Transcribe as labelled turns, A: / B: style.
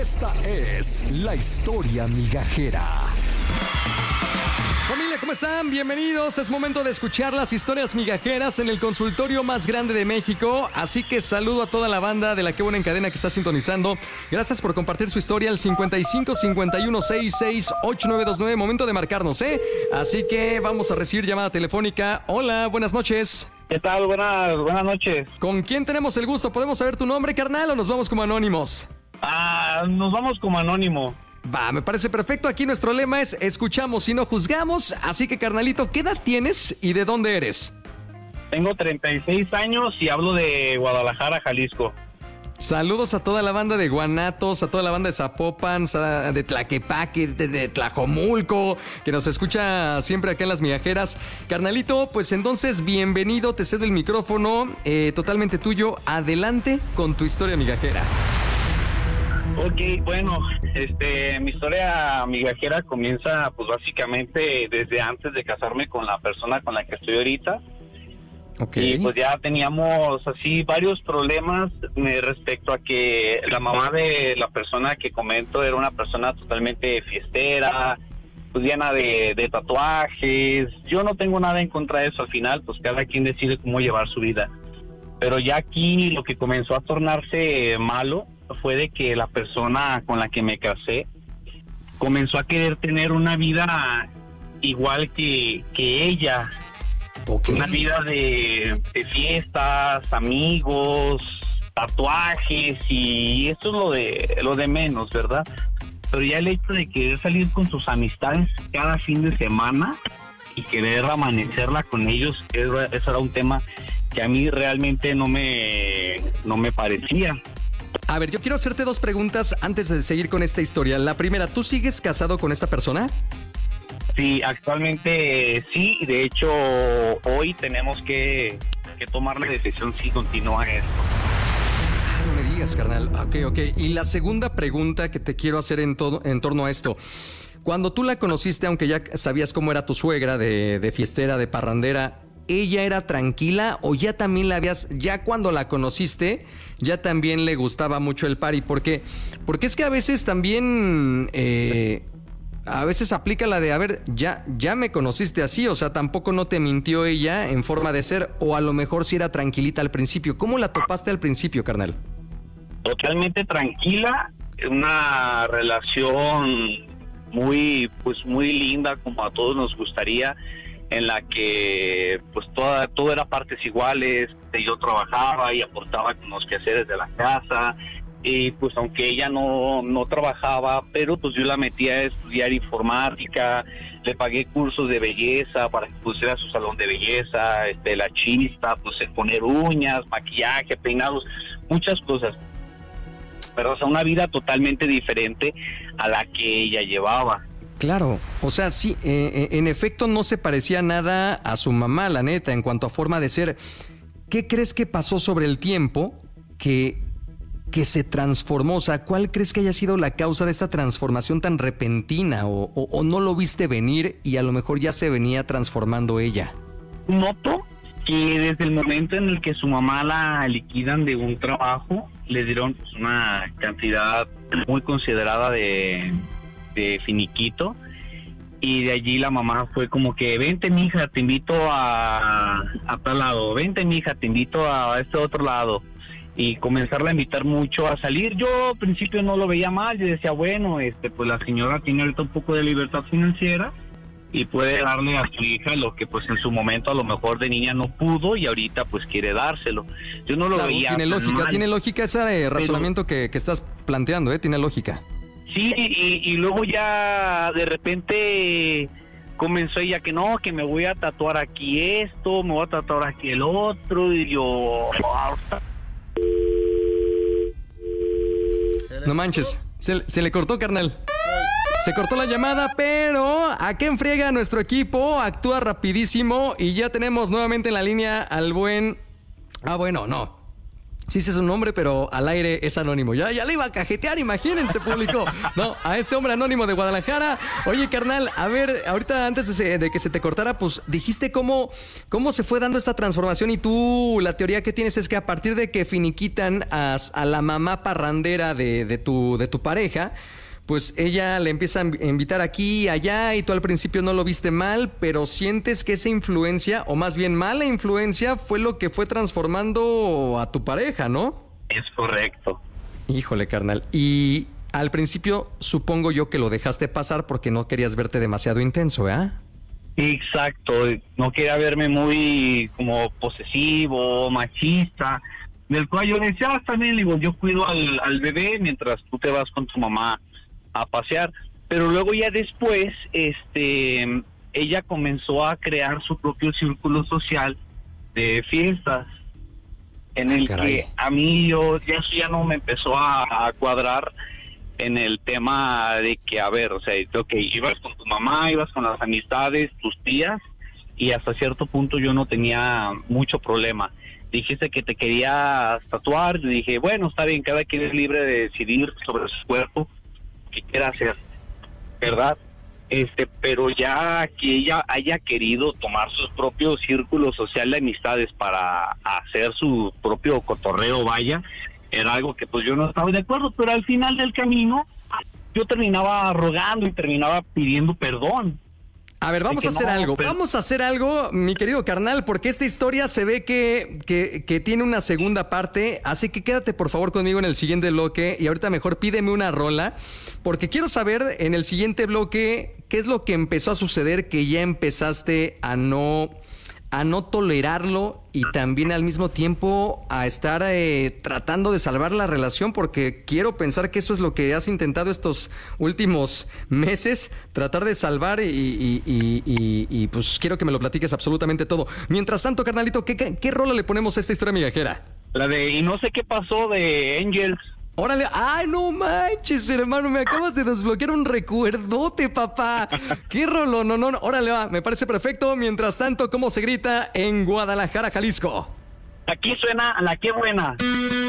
A: Esta es la historia migajera.
B: Familia, ¿cómo están? Bienvenidos. Es momento de escuchar las historias migajeras en el consultorio más grande de México. Así que saludo a toda la banda de La Qué Buena en Cadena que está sintonizando. Gracias por compartir su historia al 55 51 66 8929. Momento de marcarnos, ¿eh? Así que vamos a recibir llamada telefónica. Hola, buenas noches.
C: ¿Qué tal? Buenas noches.
B: ¿Con quién tenemos el gusto? ¿Podemos saber tu nombre, carnal, o nos vamos como anónimos?
C: Nos vamos como anónimo.
B: Va, me parece perfecto. Aquí nuestro lema es escuchamos y no juzgamos. Así que, carnalito, ¿qué edad tienes y de dónde eres?
C: Tengo 36 años y hablo de Guadalajara, Jalisco.
B: Saludos a toda la banda de Guanatos, a toda la banda de Zapopan, de Tlaquepaque, de Tlajomulco, que nos escucha siempre acá en Las Migajeras. Carnalito, pues entonces, bienvenido, te cedo el micrófono, totalmente tuyo. Adelante con tu historia migajera.
C: Ok, bueno, mi historia migajera comienza pues básicamente desde antes de casarme con la persona con la que estoy ahorita.
B: Okay.
C: Y pues ya teníamos así varios problemas respecto a que la mamá de la persona que comento era una persona totalmente fiestera, pues llena de tatuajes. Yo no tengo nada en contra de eso, al final pues cada quien decide cómo llevar su vida. Pero ya aquí lo que comenzó a tornarse malo fue de que la persona con la que me casé comenzó a querer tener una vida igual que ella.
B: Okay.
C: Una vida de fiestas, amigos, tatuajes, y eso es lo de menos, ¿verdad? Pero ya el hecho de querer salir con sus amistades cada fin de semana y querer amanecerla con ellos, eso era un tema que a mí realmente no me parecía.
B: A ver, yo quiero hacerte dos preguntas antes de seguir con esta historia. La primera, ¿tú sigues casado con esta persona?
C: Sí, actualmente sí, de hecho hoy tenemos que tomar la decisión si continúa esto.
B: No me digas, carnal. Ok. Y la segunda pregunta que te quiero hacer en torno a esto. Cuando tú la conociste, aunque ya sabías cómo era tu suegra, de fiestera, de parrandera, ¿ella era tranquila o ya también ya cuando la conociste, ya también le gustaba mucho el party? Porque es que a veces también... a veces aplica la de, a ver, ya me conociste así, o sea, tampoco no te mintió ella en forma de ser, o a lo mejor sí era tranquilita al principio. ¿Cómo la topaste al principio, carnal?
C: Totalmente tranquila, una relación muy linda, como a todos nos gustaría, en la que pues todo era partes iguales. Yo trabajaba y aportaba con los quehaceres de la casa. Y pues aunque ella no trabajaba, pero pues yo la metí a estudiar informática, le pagué cursos de belleza para que pusiera su salón de belleza, la chista, pues poner uñas, maquillaje, peinados, muchas cosas. Pero o sea, una vida totalmente diferente a la que ella llevaba.
B: Claro, o sea, sí, en efecto no se parecía nada a su mamá, la neta, en cuanto a forma de ser. ¿Qué crees que pasó sobre el tiempo que se transformó? O sea, ¿cuál crees que haya sido la causa de esta transformación tan repentina? ¿O no lo viste venir y a lo mejor ya se venía transformando ella?
C: Noto que desde el momento en el que su mamá la liquidan de un trabajo, le dieron pues una cantidad muy considerada de finiquito, y de allí la mamá fue como que vente mija, te invito a tal lado, vente mija, te invito a este otro lado, y comenzarla a invitar mucho a salir. Yo al principio no lo veía mal, yo decía bueno, pues la señora tiene ahorita un poco de libertad financiera y puede darle a su hija lo que pues en su momento a lo mejor de niña no pudo y ahorita pues quiere dárselo. Yo no lo veía
B: tiene lógica ese razonamiento que estás planteando, tiene lógica.
C: Sí, y luego ya de repente comenzó ella que no, que me voy a tatuar aquí esto, me voy a tatuar aquí el otro, y yo...
B: No manches, se le cortó, carnal. Se cortó la llamada, pero ¿a qué enfriega nuestro equipo? Actúa rapidísimo y ya tenemos nuevamente en la línea al buen... bueno, no. Sí sé su nombre, pero al aire es anónimo. Ya le iba a cajetear, imagínense, público. No, a este hombre anónimo de Guadalajara. Oye, carnal, a ver, ahorita antes de que se te cortara, pues dijiste cómo se fue dando esta transformación y tú, la teoría que tienes es que a partir de que finiquitan a la mamá parrandera de tu pareja, pues ella le empieza a invitar aquí y allá y tú al principio no lo viste mal, pero sientes que esa influencia, o más bien mala influencia, fue lo que fue transformando a tu pareja, ¿no?
C: Es correcto.
B: Híjole, carnal. Y al principio supongo yo que lo dejaste pasar porque no querías verte demasiado intenso, ¿eh?
C: Exacto. No quería verme muy como posesivo, machista, del cual yo decía, también, digo, yo cuido al bebé mientras tú te vas con tu mamá a pasear, pero luego ya después ella comenzó a crear su propio círculo social de fiestas en el
B: caray.
C: que a mí eso ya no me empezó a cuadrar en el tema de que, a ver, o sea, ibas con tu mamá, ibas con las amistades, tus tías, y hasta cierto punto yo no tenía mucho problema. Dijiste que te querías tatuar, y dije, bueno, está bien, cada quien es libre de decidir sobre su cuerpo que quiera hacer, ¿verdad? Pero ya que ella haya querido tomar su propio círculo social de amistades para hacer su propio cotorreo, vaya, era algo que pues yo no estaba de acuerdo, pero al final del camino yo terminaba rogando y terminaba pidiendo perdón.
B: A ver, vamos a hacer algo, mi querido carnal, porque esta historia se ve que tiene una segunda parte, así que quédate por favor conmigo en el siguiente bloque y ahorita mejor pídeme una rola, porque quiero saber en el siguiente bloque qué es lo que empezó a suceder, que ya empezaste a no tolerarlo y también al mismo tiempo a estar tratando de salvar la relación, porque quiero pensar que eso es lo que has intentado estos últimos meses, tratar de salvar y pues quiero que me lo platiques absolutamente todo. Mientras tanto, carnalito, ¿qué rola le ponemos a esta historia migajera?
C: La de Y no sé qué pasó de Angels.
B: Órale, ay, no manches, hermano, me acabas de desbloquear un recuerdote, papá. Qué rollo, no, órale, va, me parece perfecto. Mientras tanto, ¿cómo se grita en Guadalajara, Jalisco?
C: Aquí suena La Qué Buena.